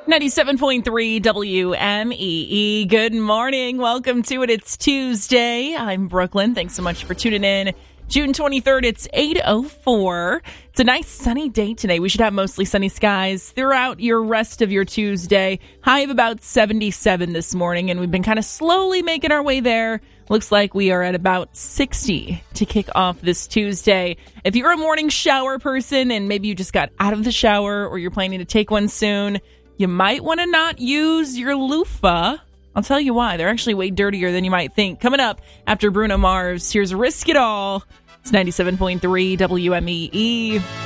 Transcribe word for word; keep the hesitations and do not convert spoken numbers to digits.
ninety-seven point three W M E E. Good morning. Welcome to it. It's Tuesday. I'm Brooklyn. Thanks so much for tuning in. June twenty-third, it's eight oh four. It's a nice sunny day today. We should have mostly sunny skies throughout your rest of your Tuesday. High of about seventy-seven this morning, and we've been kind of slowly making our way there. Looks like we are at about sixty to kick off this Tuesday. If you're a morning shower person and maybe you just got out of the shower or you're planning to take one soon, you might want to not use your loofah. I'll tell you why. They're actually way dirtier than you might think. Coming up after Bruno Mars, here's Risk It All. It's ninety-seven point three W M E E.